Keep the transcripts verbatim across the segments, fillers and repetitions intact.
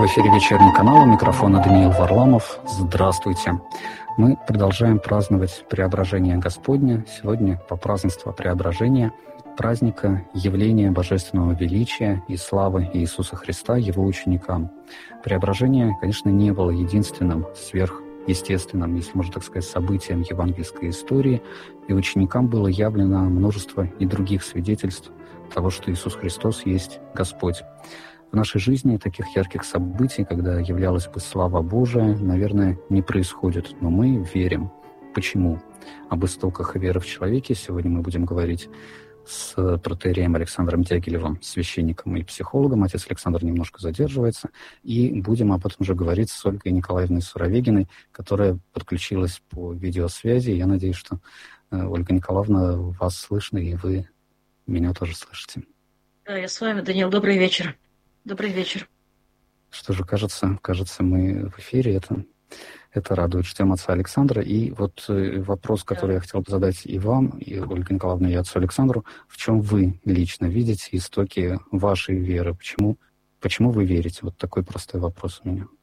В эфире вечерний канал, у микрофона Даниил Варламов. Здравствуйте. Мы продолжаем праздновать Преображение Господне. Сегодня по празднеству Преображения, праздника явления божественного величия и славы Иисуса Христа Его ученикам. Преображение, конечно, не было единственным сверхъестественным, если можно так сказать, событием евангельской истории, и ученикам было явлено множество и других свидетельств того, что Иисус Христос есть Господь. В нашей жизни таких ярких событий, когда являлась бы слава Божия, наверное, не происходит, но мы верим. Почему? Об истоках веры в человеке сегодня мы будем говорить с протоиереем Александром Дягилевым, священником и психологом. Отец Александр немножко задерживается. И будем об этом же говорить с Ольгой Николаевной Суровегиной, которая подключилась по видеосвязи. Я надеюсь, что, Ольга Николаевна, вас слышно, и вы меня тоже слышите. Да, я с вами, Даниил. Добрый вечер. Добрый вечер. Что же, кажется, кажется, мы в эфире. Это, это радует. Ждем отца Александра. И вот вопрос, который да. я хотел бы задать и вам, и Ольге Николаевне, и отцу Александру. В чем вы лично видите истоки вашей веры? Почему, почему вы верите? Вот такой простой вопрос у меня.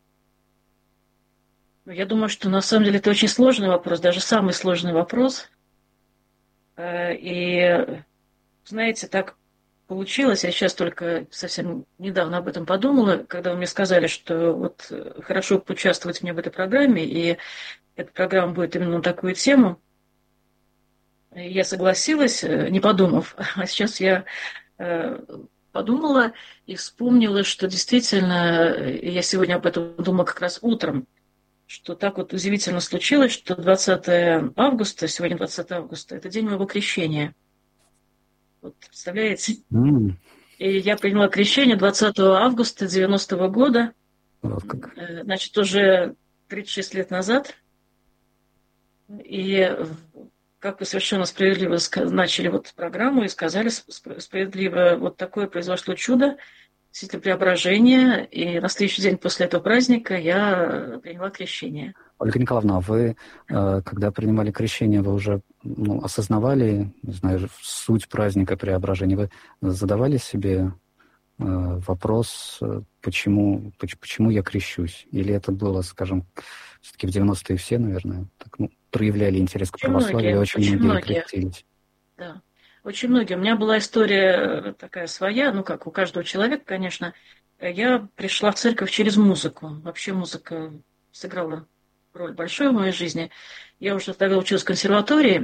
Я думаю, что на самом деле это очень сложный вопрос, даже самый сложный вопрос. И, знаете, так получилось, я сейчас только совсем недавно об этом подумала, когда вы мне сказали, что вот хорошо поучаствовать мне в этой программе, и эта программа будет именно на такую тему. Я согласилась, не подумав, а сейчас я подумала и вспомнила, что действительно, я сегодня об этом думала как раз утром, что так вот удивительно случилось, что двадцатое августа, сегодня двадцатое августа, это день моего крещения. Вот, представляете? Mm. И я приняла крещение двадцатого августа девяностого года. Вот как. Значит, уже тридцать шесть лет назад. И как вы совершенно справедливо начали вот программу и сказали справедливо, вот такое произошло чудо, действительно преображение. И на следующий день после этого праздника я приняла крещение. Ольга Николаевна, вы, когда принимали крещение, вы уже ну, осознавали, не знаю, суть праздника Преображения? Вы задавали себе вопрос, почему, почему я крещусь? Или это было, скажем, все-таки в девяностые все, наверное, так, ну, проявляли интерес к очень православию, многие, очень, очень многие многие крестились? Да, очень многие. У меня была история такая своя, ну, как у каждого человека, конечно. Я пришла в церковь через музыку. Вообще музыка сыграла роль большую в моей жизни. Я уже тогда училась в консерватории,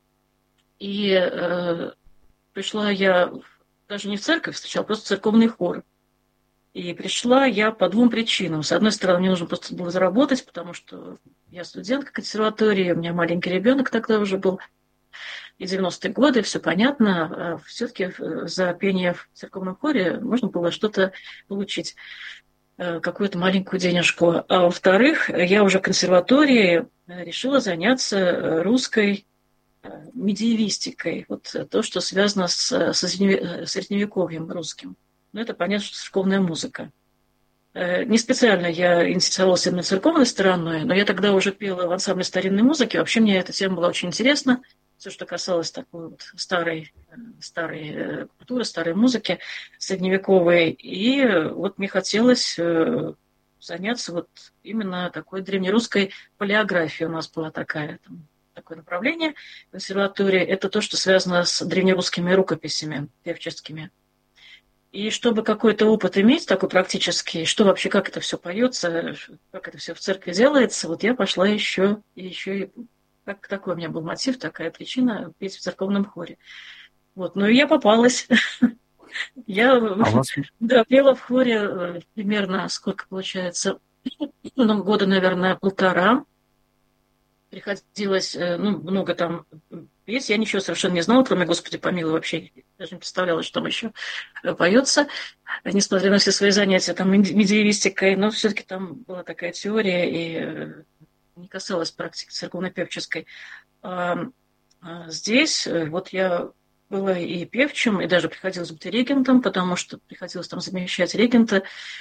и э, пришла я даже не в церковь, встречала, просто в церковный хор. И пришла я по двум причинам. С одной стороны, мне нужно просто было заработать, потому что я студентка консерватории, у меня маленький ребенок тогда уже был, и девяностые годы, все понятно. А все-таки за пение в церковном хоре можно было что-то получить, какую-то маленькую денежку. А во-вторых, я уже в консерватории решила заняться русской медиевистикой. Вот то, что связано с, со средневековьем русским. Ну, это, понятно, что церковная музыка. Не специально я интересовалась именно церковной стороной, но я тогда уже пела в ансамбле старинной музыки. Вообще мне эта тема была очень интересна. Все, что касалось такой вот старой, старой культуры, старой музыки, средневековой. И вот мне хотелось заняться вот именно такой древнерусской палеографией. У нас была такая, там, такое направление в консерватории. Это то, что связано с древнерусскими рукописями певческими. И чтобы какой-то опыт иметь, такой практический, что вообще, как это все поется, как это все в церкви делается, вот я пошла еще и еще и как такой у меня был мотив, такая причина петь в церковном хоре. Вот, ну и я попалась. Я да, пела в хоре примерно, сколько получается, ну, года, наверное, полтора. Приходилось, ну, много там петь. Я ничего совершенно не знала, кроме «Господи помилуй», вообще даже не представляла, что там еще поется, несмотря на все свои занятия там медиевистикой, но все-таки там была такая теория, и не касалась практики церковно-певческой. А здесь вот я была и певчим, и даже приходилось быть регентом, потому что приходилось там замещать регента.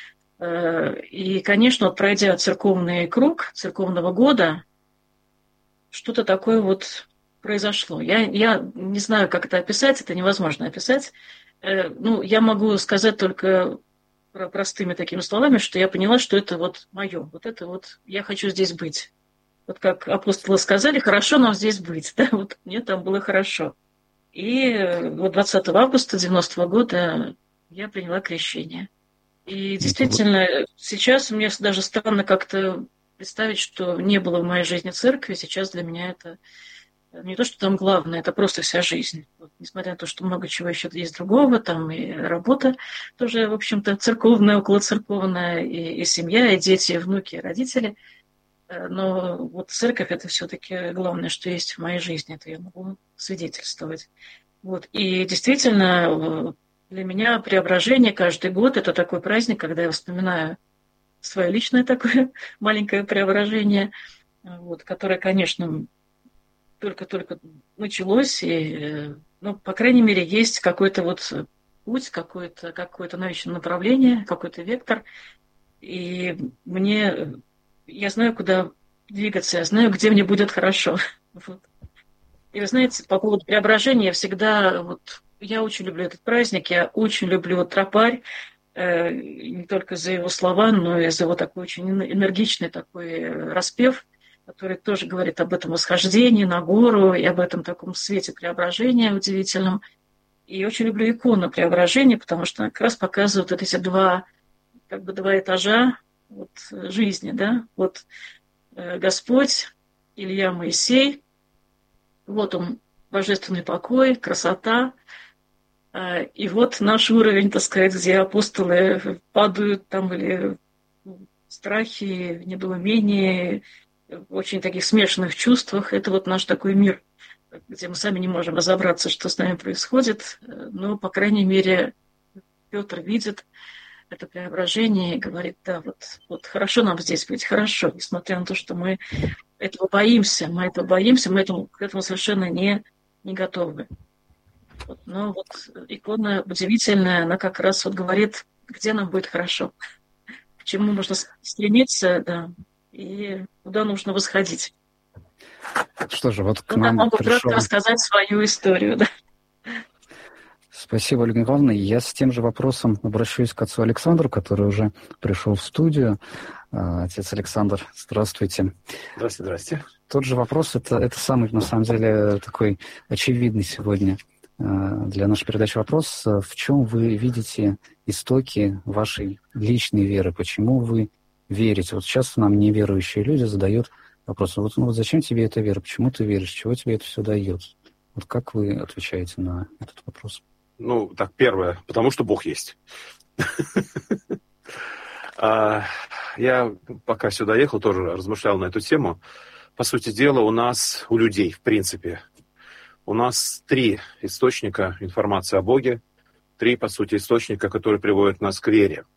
И, конечно, вот пройдя церковный круг церковного года, что-то такое вот произошло. Я, я не знаю, как это описать, это невозможно описать. Ну, я могу сказать только простыми такими словами, что я поняла, что это вот мое, вот это вот я хочу здесь быть. Вот как апостолы сказали, хорошо нам здесь быть, да, вот мне там было хорошо. И вот двадцатого августа девяностого года я приняла крещение. И действительно, сейчас мне даже странно как-то представить, что не было в моей жизни церкви, сейчас для меня это не то, что там главное, это просто вся жизнь. Вот, несмотря на то, что много чего еще есть другого, там и работа тоже, в общем-то, церковная, околоцерковная, и, и семья, и дети, и внуки, и родители. Но вот церковь – это все-таки главное, что есть в моей жизни, это я могу свидетельствовать. Вот. И действительно, для меня преображение каждый год – это такой праздник, когда я вспоминаю свое личное такое маленькое преображение, вот, которое, конечно, только-только началось, и, ну, по крайней мере, есть какой-то вот путь, какое-то, какое-то новое направление, какой-то вектор. И мне, я знаю, куда двигаться, я знаю, где мне будет хорошо. Вот. И вы знаете, по поводу преображения, я всегда, вот, я очень люблю этот праздник, я очень люблю тропарь, э, не только за его слова, но и за его такой очень энергичный такой распев, который тоже говорит об этом восхождении на гору и об этом таком свете преображения удивительном. И очень люблю икону преображения, потому что она как раз показывает вот эти два, как бы два этажа вот, жизни, да. Вот э, Господь, Илья, Моисей, вот он, божественный покой, красота. Э, и вот наш уровень, так сказать, где апостолы падают там или в страхе, в недоумении, в очень таких смешанных чувствах. Это вот наш такой мир, где мы сами не можем разобраться, что с нами происходит. Но, по крайней мере, Петр видит это преображение и говорит, да, вот, вот хорошо нам здесь быть, хорошо, несмотря на то, что мы этого боимся, мы этого боимся, мы этому, к этому совершенно не, не готовы. Вот, но вот икона удивительная, она как раз вот говорит, где нам будет хорошо, к чему можно стремиться, да, и куда нужно восходить. Что же, вот к ну, нам я могу пришел... кратко рассказать свою историю, да. Спасибо, Ольга Николаевна. Я с тем же вопросом обращусь к отцу Александру, который уже пришел в студию. Отец Александр, здравствуйте. Здравствуйте, здравствуйте. Тот же вопрос, это, это самый, на самом деле, такой очевидный сегодня для нашей передачи вопрос. В чем вы видите истоки вашей личной веры? Почему вы верите? Вот сейчас нам неверующие люди задают вопрос, вот, ну вот зачем тебе эта вера? Почему ты веришь? Чего тебе это все дает? Вот как вы отвечаете на этот вопрос? Ну, так, первое, потому что Бог есть. Я пока сюда ехал, тоже размышлял на эту тему. По сути дела, у нас, у людей, в принципе, у нас три источника информации о Боге, три, по сути, источника, которые приводят нас к вере.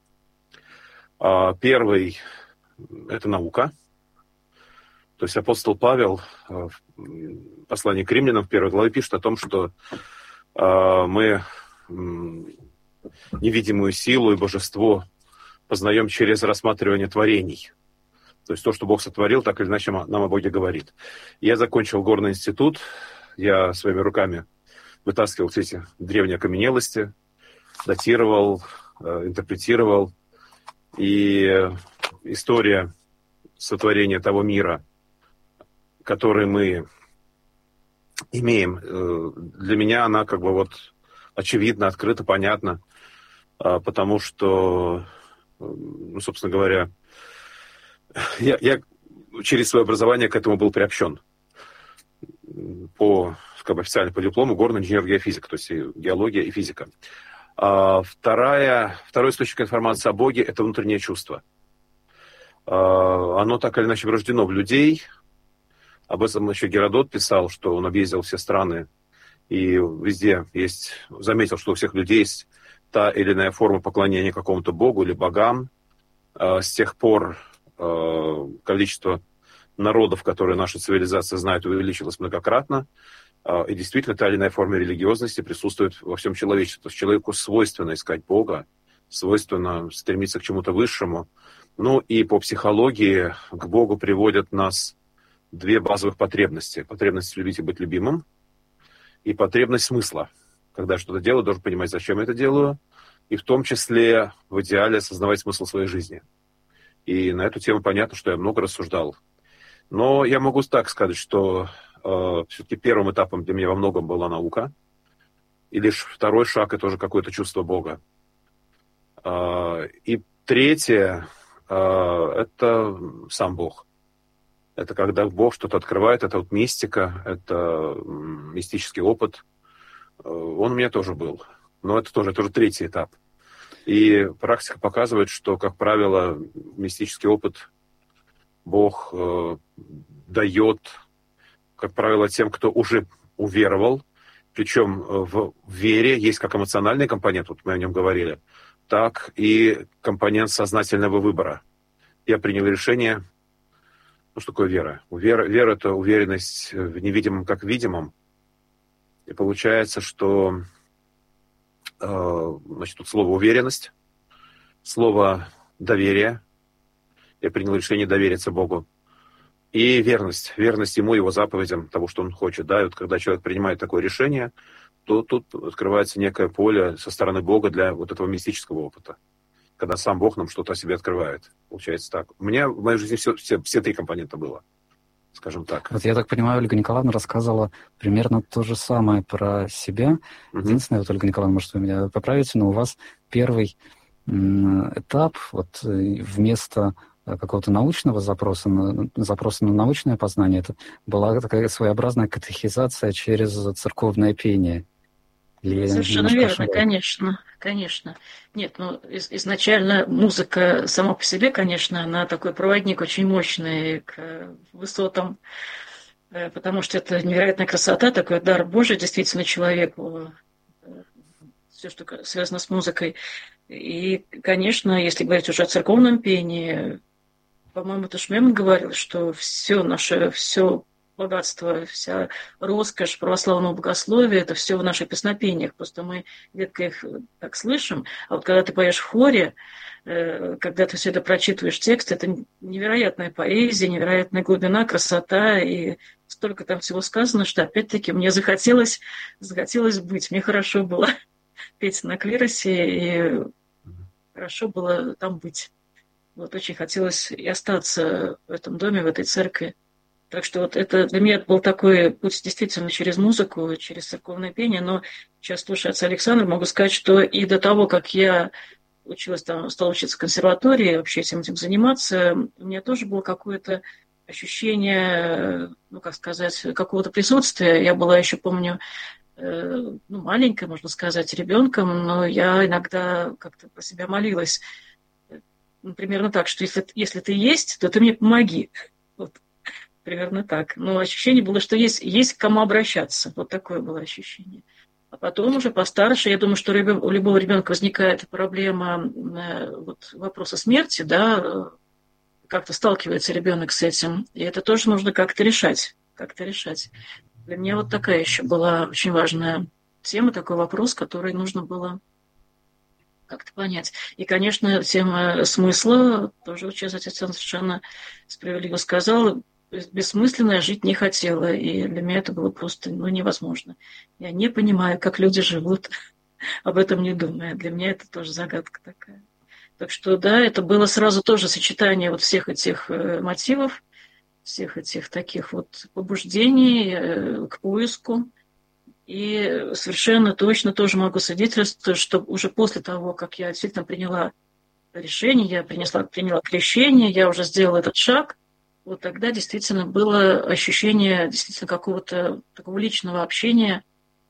Первый – это наука. То есть апостол Павел в послании к римлянам в первой главе пишет о том, что мы невидимую силу и божество познаем через рассматривание творений. То есть то, что Бог сотворил, так или иначе нам о Боге говорит. Я закончил горный институт, я своими руками вытаскивал все эти древние окаменелости, датировал, интерпретировал. И история сотворения того мира, который мы имеем, для меня она как бы вот очевидно, открыто, понятно, потому что, ну, собственно говоря, я, я через свое образование к этому был приобщен по, как бы официально по диплому горный инженер геофизика, то есть и геология и физика. А вторая, второй источник информации о Боге – это внутреннее чувство. Оно так или иначе врождено в людей. Об этом еще Геродот писал, что он объездил все страны, и везде есть, заметил, что у всех людей есть та или иная форма поклонения какому-то богу или богам. С тех пор количество народов, которые наша цивилизация знает, увеличилось многократно. И действительно, та или иная форма религиозности присутствует во всем человечестве. То есть человеку свойственно искать Бога, свойственно стремиться к чему-то высшему. Ну и по психологии к Богу приводят нас две базовых потребности. Потребность любить и быть любимым, и потребность смысла. Когда я что-то делаю, должен понимать, зачем я это делаю, и в том числе в идеале осознавать смысл своей жизни. И на эту тему понятно, что я много рассуждал. Но я могу так сказать, что э, все-таки первым этапом для меня во многом была наука, и лишь второй шаг — это уже какое-то чувство Бога. Э, и третье э, — это сам Бог. Это когда Бог что-то открывает, это вот мистика, это мистический опыт. Э, он у меня тоже был. Но это тоже, это уже третий этап. И практика показывает, что, как правило, мистический опыт Бог э, дает, как правило, тем, кто уже уверовал. Причем в вере есть как эмоциональный компонент, вот мы о нем говорили, так и компонент сознательного выбора. Я принял решение. Ну, что такое вера? Вера, вера — это уверенность в невидимом как видимом. И получается, что значит, тут слово «уверенность», слово «доверие». Я принял решение довериться Богу. И верность. Верность Ему, Его заповедям, того, что Он хочет. Да? И вот когда человек принимает такое решение, то тут открывается некое поле со стороны Бога для вот этого мистического опыта. Когда сам Бог нам что-то о себе открывает. Получается так. У меня в моей жизни все, все, все три компонента было. Скажем так. Вот я так понимаю, Ольга Николаевна рассказывала примерно то же самое про себя. Uh-huh. Единственное, вот, Ольга Николаевна, может, вы меня поправите, но у вас первый м, этап, вот вместо какого-то научного запроса, на, запроса на научное познание, это была такая своеобразная катехизация через церковное пение. Или совершенно верно, ошибаюсь? конечно, конечно. Нет, ну, из, изначально музыка сама по себе, конечно, она такой проводник очень мощный к высотам, потому что это невероятная красота, такой дар Божий действительно человеку, все, что связано с музыкой. И, конечно, если говорить уже о церковном пении, по-моему, это Шмеман говорил, что все наше, все богатство, вся роскошь православного богословия, это все в наших песнопениях. Просто мы редко их так слышим. А вот когда ты поешь в хоре, когда ты все это прочитываешь текст, это невероятная поэзия, невероятная глубина, красота, и столько там всего сказано, что опять-таки мне захотелось, захотелось быть. Мне хорошо было петь на клиросе, и хорошо было там быть. Вот очень хотелось и остаться в этом доме, в этой церкви. Так что вот это для меня был такой путь действительно через музыку, через церковное пение. Но сейчас, слушая отца Александра, могу сказать, что и до того, как я училась там, стала учиться в консерватории, вообще всем этим заниматься, у меня тоже было какое-то ощущение, ну, как сказать, какого-то присутствия. Я была еще, помню, ну, маленькая, можно сказать, ребенком, но я иногда как-то про себя молилась. Примерно так, что если, если ты есть, то ты мне помоги. Вот. Примерно так. Но ощущение было, что есть, есть к кому обращаться. Вот такое было ощущение. А потом уже постарше, я думаю, что у любого ребенка возникает проблема вот, вопроса смерти, да, как-то сталкивается ребенок с этим. И это тоже нужно как-то решать. Как-то решать. Для меня вот такая еще была очень важная тема, такой вопрос, который нужно было как-то понять. И, конечно, тема смысла, тоже вот сейчас отец совершенно справедливо сказал, бессмысленно я жить не хотела, и для меня это было просто ну, невозможно. Я не понимаю, как люди живут, об этом не думая. Для меня это тоже загадка такая. Так что, да, это было сразу тоже сочетание вот всех этих э, мотивов, всех этих таких вот побуждений э, к поиску. И совершенно точно тоже могу свидетельствовать, что уже после того, как я действительно приняла решение, я принесла, приняла крещение, я уже сделала этот шаг, вот тогда действительно было ощущение действительно какого-то такого личного общения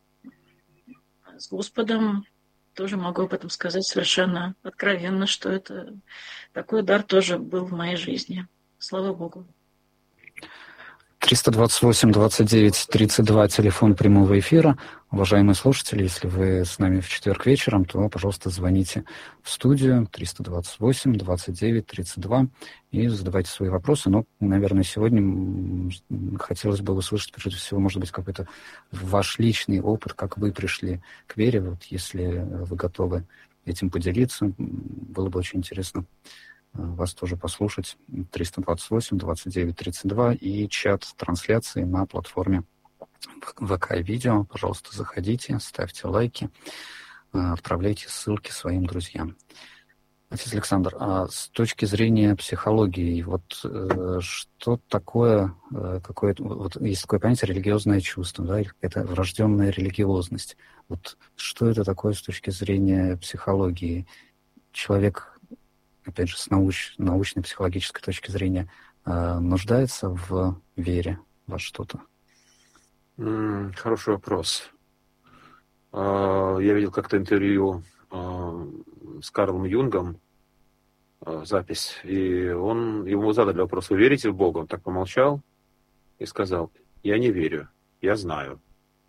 с Господом. Тоже могу об этом сказать совершенно откровенно, что это такой дар тоже был в моей жизни. Слава Богу. триста двадцать восемь двадцать девять тридцать два, телефон прямого эфира. Уважаемые слушатели, если вы с нами в четверг вечером, то, пожалуйста, звоните в студию триста двадцать восемь двадцать девять тридцать два и задавайте свои вопросы. Но, наверное, сегодня хотелось бы услышать, прежде всего, может быть, какой-то ваш личный опыт, как вы пришли к вере. Вот если вы готовы этим поделиться, было бы очень интересно вас тоже послушать. Триста двадцать восемь двадцать девять тридцать два и чат трансляции на платформе ВК Видео. Пожалуйста, заходите, ставьте лайки. отправляйте ссылки своим друзьям. Отец Александр, а с точки зрения психологии, вот э, что такое, э, какое, вот есть такое понятие религиозное чувство, да, или какая-то врожденная религиозность. Вот что это такое с точки зрения психологии? Человек, опять же, с науч, научной психологической точки зрения, э, нуждается в вере во что-то? Mm, хороший вопрос. Uh, я видел как-то интервью uh, с Карлом Юнгом, uh, запись, и он, ему задали вопрос: вы верите в Бога? Он так помолчал и сказал: я не верю, я знаю.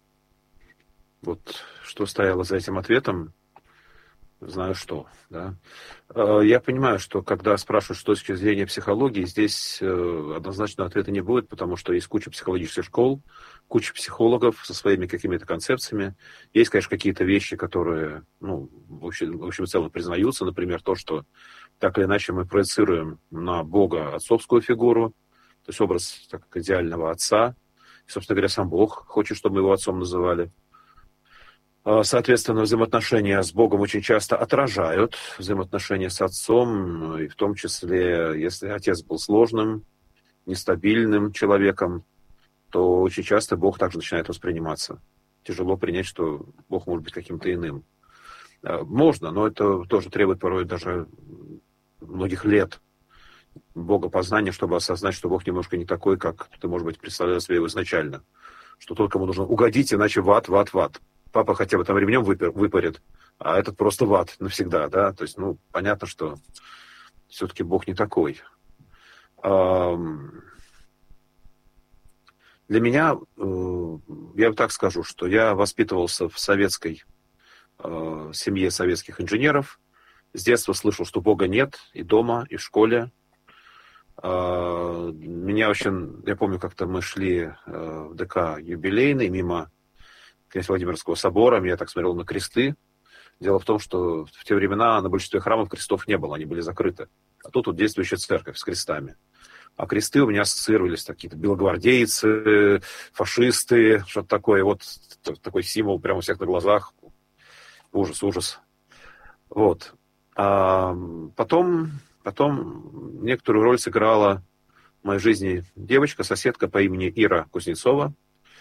Вот что стояло за этим ответом, знаю что. Да? Uh, я понимаю, что когда спрашивают, что с точки зрения психологии, здесь uh, однозначного ответа не будет, потому что есть куча психологических школ, куча психологов со своими какими-то концепциями. Есть, конечно, какие-то вещи, которые, ну, в общем, в общем и целом признаются. Например, то, что так или иначе мы проецируем на Бога отцовскую фигуру, то есть образ так, идеального отца. И, собственно говоря, сам Бог хочет, чтобы мы его отцом называли. Соответственно, взаимоотношения с Богом очень часто отражают взаимоотношения с отцом, и в том числе, если отец был сложным, нестабильным человеком, то очень часто Бог также начинает восприниматься. Тяжело принять, что Бог может быть каким-то иным. Можно, но это тоже требует порой даже многих лет богопознания, чтобы осознать, что Бог немножко не такой, как ты, может быть, представлял себе его изначально. Что только ему нужно угодить, иначе в ад, в ад, в ад. Папа хотя бы там ремнем выпарит, а этот просто в ад навсегда, да. То есть, ну, понятно, что все-таки Бог не такой. Для меня, я так скажу, что я воспитывался в советской э, семье советских инженеров. С детства слышал, что Бога нет и дома, и в школе. Э, меня очень, я помню, как-то мы шли э, в ДК юбилейный мимо князя Владимирского собора. Я так смотрел на кресты. Дело в том, что в те времена на большинстве храмов крестов не было, они были закрыты. А тут вот действующая церковь с крестами. А кресты у меня ассоциировались, какие-то белогвардейцы, фашисты, что-то такое. Вот такой символ прямо у всех на глазах. Ужас, ужас. Вот. А потом, потом некоторую роль сыграла в моей жизни девочка, соседка по имени Ира Кузнецова.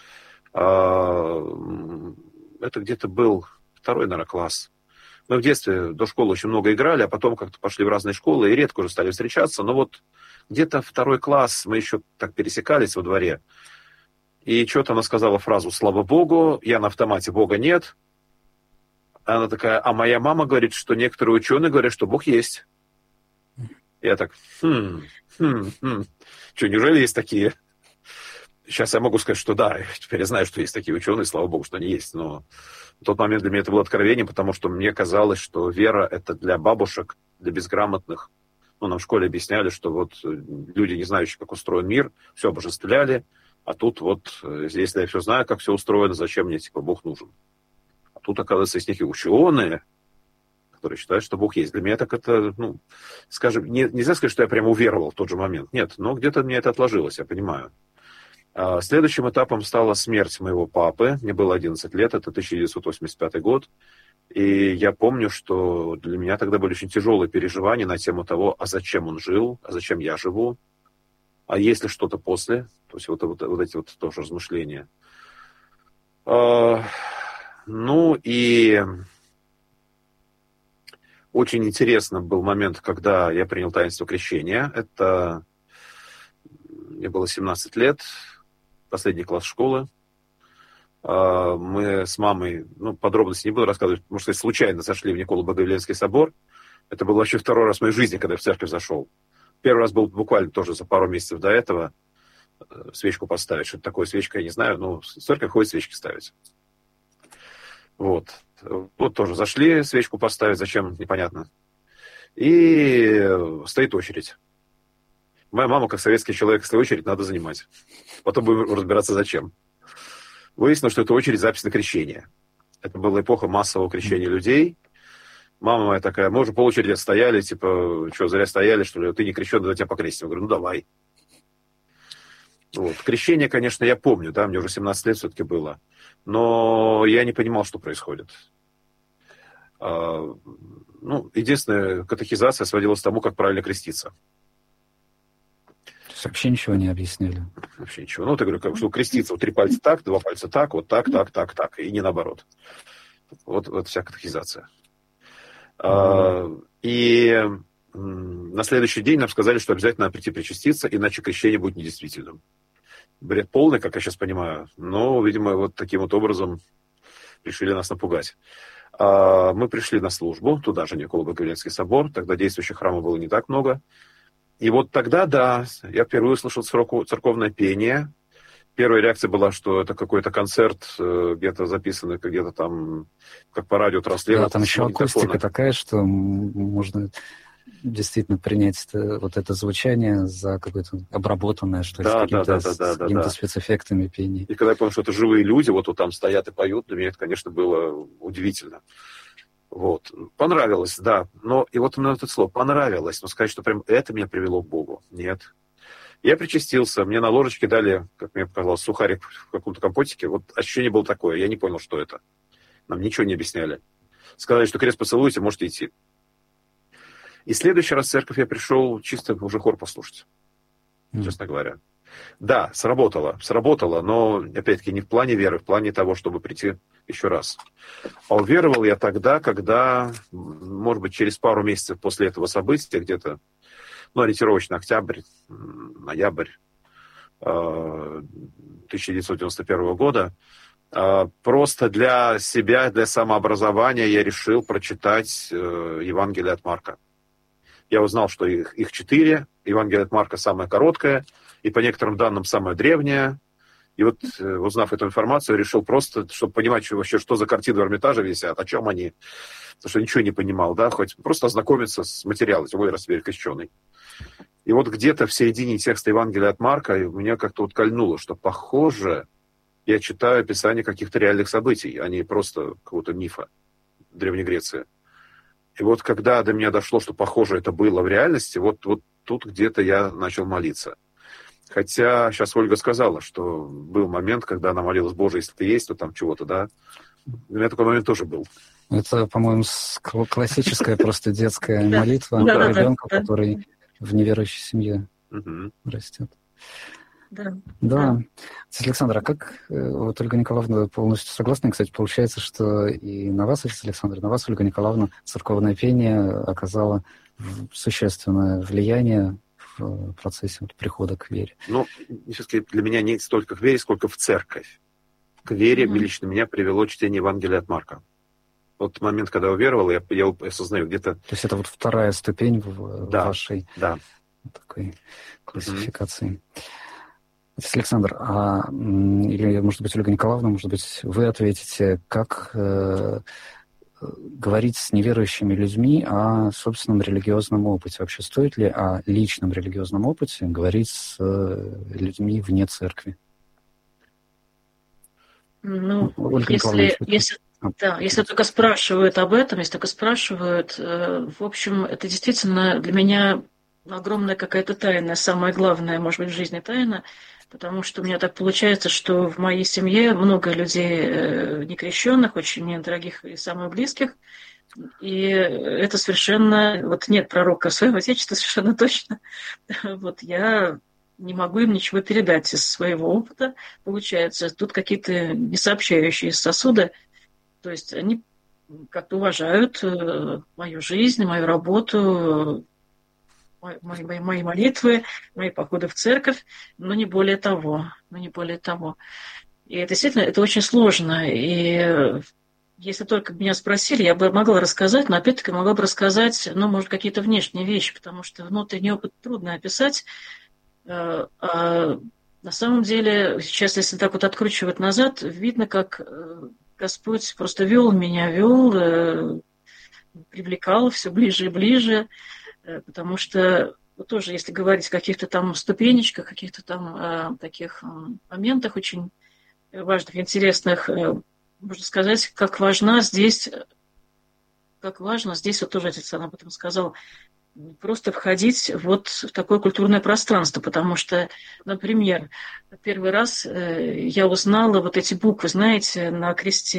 А это где-то был второй, наверное, класс. Мы в детстве до школы очень много играли, а потом как-то пошли в разные школы и редко уже стали встречаться. Но вот где-то второй класс мы еще так пересекались во дворе. И что-то она сказала фразу «Слава Богу», я на автомате «Бога нет». Она такая: а моя мама говорит, что некоторые ученые говорят, что Бог есть. Я так, хм, хм, хм. Что, неужели есть такие? Сейчас я могу сказать, что да, теперь я знаю, что есть такие ученые, слава Богу, что они есть. Но в тот момент для меня это было откровением, потому что мне казалось, что вера — это для бабушек, для безграмотных. Ну, нам в школе объясняли, что вот люди, не знающие, как устроен мир, все обожествляли, а тут вот, если я все знаю, как все устроено, зачем мне, типа, Бог нужен? А тут, оказывается, есть некие ученые, которые считают, что Бог есть. Для меня так это, ну, скажем, не, нельзя сказать, что я прямо уверовал в тот же момент. Нет, но где-то мне это отложилось, я понимаю. А следующим этапом стала смерть моего папы. Мне было одиннадцать лет, это тысяча девятьсот восемьдесят пятый год. И я помню, что для меня тогда были очень тяжелые переживания на тему того, а зачем он жил, а зачем я живу, а есть ли что-то после. То есть вот, вот, вот эти вот тоже размышления. А, ну и очень интересно был момент, когда я принял таинство крещения. Это мне было семнадцать лет, последний класс школы. Мы с мамой, ну, подробности не буду рассказывать, потому что случайно зашли в Николо-Богоявленский собор. Это был вообще второй раз в моей жизни, когда я в церковь зашел. Первый раз был буквально тоже за пару месяцев до этого. Свечку поставить. Что это такое свечка, я не знаю, но в церковь ходит свечки ставить. Вот. Вот тоже зашли свечку поставить, зачем, непонятно. И стоит очередь. Моя мама, как советский человек, если очередь, надо занимать. Потом будем разбираться, зачем. Выяснилось, что это очередь запись на крещение. Это была эпоха массового крещения людей. Мама моя такая: мы уже по очереди отстояли, типа, что, зря стояли, что ли? Ты не крещен, да тебя покрестим. Я говорю: ну, давай. Вот. Крещение, конечно, я помню, да, мне уже семнадцать лет все-таки было. Но я не понимал, что происходит. Ну, единственная катехизация сводилась к тому, как правильно креститься. То есть вообще ничего не объясняли? Вообще ничего. Ну, вот я говорю, как, что креститься, вот три пальца так, два пальца так, вот так, так, так, так, и не наоборот. Вот, вот вся катехизация. Mm-hmm. И на следующий день нам сказали, что обязательно надо прийти причаститься, иначе крещение будет недействительным. Бред полный, как я сейчас понимаю, но, видимо, вот таким вот образом решили нас напугать. Мы пришли на службу, туда же Николо-Богоявленский собор, тогда действующих храмов было не так много. И вот тогда, да, я впервые услышал церковное пение. Первая реакция была, что это какой-то концерт, где-то записанный, где-то там, как по радио транслировать. Да, там еще акустика такая, что можно действительно принять это, вот это звучание за какое-то обработанное, что ли, да, с какими-то, да, да, да, с какими-то да. спецэффектами пения. И когда я понял, что это живые люди, вот, вот там стоят и поют, для меня это, конечно, было удивительно. Вот. Понравилось, да. Но, и вот именно это слово, понравилось. Но сказать, что прям это меня привело к Богу. Нет. Я причастился, мне на ложечке дали, как мне показалось, сухарик в каком-то компотике. Вот ощущение было такое, я не понял, что это. Нам ничего не объясняли. Сказали, что крест поцелуете, можете идти. И в следующий раз в церковь я пришел чисто уже хор послушать, mm. честно говоря. Да, сработало, сработало, но, опять-таки, не в плане веры, в плане того, чтобы прийти еще раз. А уверовал я тогда, когда, может быть, через пару месяцев после этого события, где-то, ну, ориентировочно октябрь, ноябрь тысяча девятьсот девяносто первого года, просто для себя, для самообразования я решил прочитать Евангелие от Марка. Я узнал, что их, их четыре. Евангелие от Марка самое короткое, и по некоторым данным самое древнее. И вот, узнав эту информацию, решил просто, чтобы понимать что, вообще, что за картины в Эрмитаже висят, о чем они. Потому что ничего не понимал, да, хоть просто ознакомиться с материалом, тем более раз теперь крещеный. И вот где-то в середине текста Евангелия от Марка меня как-то вот кольнуло, что, похоже, я читаю описание каких-то реальных событий, а не просто какого-то мифа Древней Греции. И вот когда до меня дошло, что, похоже, это было в реальности, вот, вот тут где-то я начал молиться. Хотя сейчас Ольга сказала, что был момент, когда она молилась: Боже, если ты есть, то там чего-то, да. У меня такой момент тоже был. Это, по-моему, классическая просто детская молитва ребенка, который в неверующей семье растет. Да. Да. Отец Александр, а как, вот Ольга Николаевна полностью согласна, кстати, получается, что и на вас, отец Александр, на вас, Ольга Николаевна, церковное пение оказало существенное влияние в процессе вот прихода к вере? Ну, все-таки для меня не столько к вере, сколько в церковь. К вере mm-hmm. лично меня привело чтение Евангелия от Марка. Вот момент, когда я уверовал, я, я осознаю где-то... То есть это вот вторая ступень в да, вашей да. такой классификации. Mm-hmm. Отец Александр, а, или, может быть, Ольга Николаевна, может быть, вы ответите, как э, говорить с неверующими людьми о собственном религиозном опыте? Вообще, стоит ли о личном религиозном опыте говорить с э, людьми вне церкви? Ну, Ольга если, если, да, если только спрашивают об этом, если только спрашивают, э, в общем, это действительно для меня огромная какая-то тайна, самая главная, может быть, в жизни тайна, потому что у меня так получается, что в моей семье много людей некрещенных, очень мне дорогих и самых близких, и это совершенно... Вот нет пророка своего отечества, совершенно точно. Вот я не могу им ничего передать из своего опыта. Получается, тут какие-то несообщающие сосуды, то есть они как-то уважают мою жизнь, мою работу, Мои, мои, мои молитвы, мои походы в церковь, но не более того, но не более того. И действительно, это очень сложно. И если только меня спросили, я бы могла рассказать, но опять-таки могла бы рассказать, ну, может, какие-то внешние вещи, потому что внутренний опыт трудно описать. А на самом деле, сейчас, если так вот откручивать назад, видно, как Господь просто вел меня, вел, привлекал все ближе и ближе. Потому что ну, тоже, если говорить о каких-то там ступенечках, каких-то там э, таких э, моментах очень важных, интересных, э, можно сказать, как важна здесь, как важно здесь, вот тоже отец об этом сказал, просто входить вот в такое культурное пространство, потому что, например, первый раз э, я узнала вот эти буквы, знаете, на кресте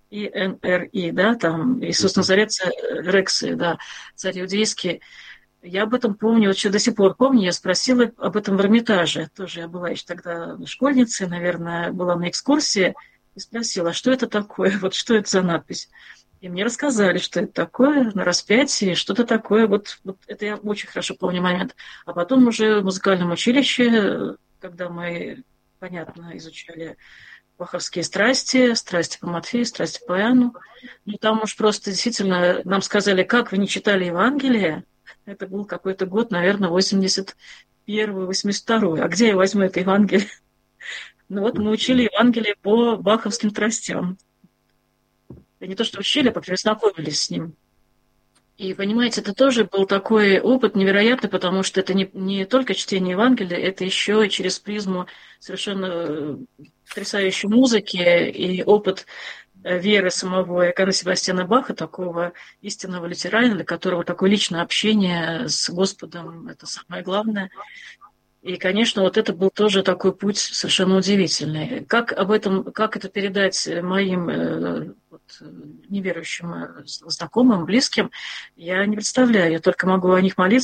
И Н Р И, да, там Иисус Назарет, Рекс, да, царь иудейский. Я об этом помню, вот еще до сих пор помню, я спросила об этом в Эрмитаже. Тоже я была еще тогда школьницей, наверное, была на экскурсии, и спросила, что это такое, вот что это за надпись. И мне рассказали, что это такое, на распятии, что-то такое. Вот, вот это я очень хорошо помню момент. А потом уже в музыкальном училище, когда мы, понятно, изучали баховские страсти, страсти по Матфею, страсти по Иоанну, ну там уж просто действительно нам сказали, как вы не читали Евангелие. Это был какой-то год, наверное, восемьдесят первый, восемьдесят второй. А где я возьму это Евангелие? Ну вот мы учили Евангелие по баховским страстям. И не то, что учили, а пока знакомились с ним. И, понимаете, это тоже был такой опыт невероятный, потому что это не, не только чтение Евангелия, это еще и через призму совершенно потрясающей музыки и опыт веры самого Иоганна Себастьяна Баха, такого истинного лютеранина, для которого такое личное общение с Господом – это самое главное. И, конечно, вот это был тоже такой путь совершенно удивительный. Как об этом, как это передать моим вот, неверующим знакомым, близким, я не представляю. Я только могу о них молиться.